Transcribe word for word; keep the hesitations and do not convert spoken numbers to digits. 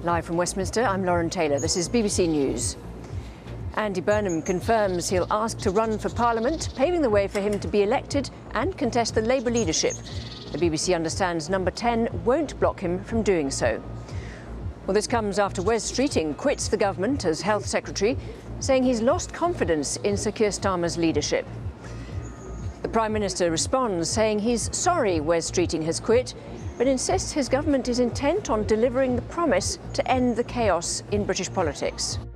Live from Westminster, I'm Lauren Taylor. This is B B C News. Andy Burnham confirms he'll ask to run for Parliament, paving the way for him to be elected and contest the Labour leadership. The B B C understands Number ten won't block him from doing so. Well, this comes after Wes Streeting quits the government as Health Secretary, saying he's lost confidence in Sir Keir Starmer's leadership. The Prime Minister responds, saying he's sorry Wes Streeting has quit, but insists his government is intent on delivering the promise to end the chaos in British politics.